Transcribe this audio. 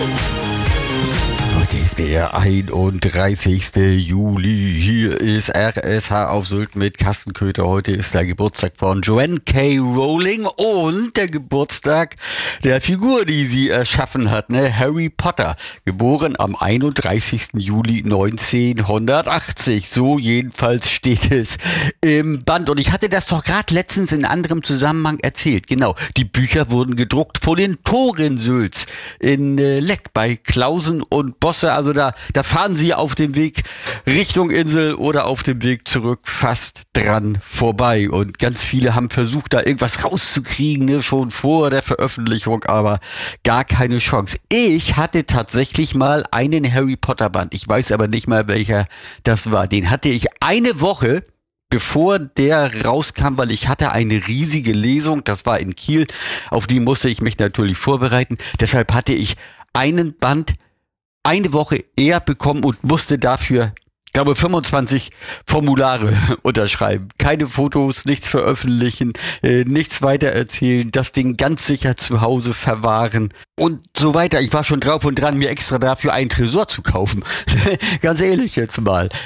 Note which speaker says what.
Speaker 1: Heute ist der 31. Juli. Hier ist RSH auf Sylt mit Carsten Köther. Heute ist der Geburtstag von Joanne K. Rowling und der Geburtstag der Figur, die sie erschaffen hat, Harry Potter. Geboren am 31. Juli 1980. So jedenfalls steht es im Band. Und ich hatte das doch gerade letztens in anderem Zusammenhang erzählt. Genau, die Bücher wurden gedruckt vor den Toren Sylts in Leck bei Klausen und Bosse. Also da fahren sie auf dem Weg Richtung Insel oder auf dem Weg zurück fast dran vorbei. Und ganz viele haben versucht, da irgendwas rauszukriegen, schon vor der Veröffentlichung, aber gar keine Chance. Ich hatte tatsächlich mal einen Harry Potter Band. Ich weiß aber nicht mal, welcher das war. Den hatte ich eine Woche bevor der rauskam, weil ich hatte eine riesige Lesung, das war in Kiel, auf die musste ich mich natürlich vorbereiten. Deshalb hatte ich einen Band eine Woche eher bekommen und musste dafür, ich glaube, 25 Formulare unterschreiben. Keine Fotos, nichts veröffentlichen, nichts weiter erzählen, das Ding ganz sicher zu Hause verwahren und so weiter. Ich war schon drauf und dran, mir extra dafür einen Tresor zu kaufen. Ganz ehrlich jetzt mal.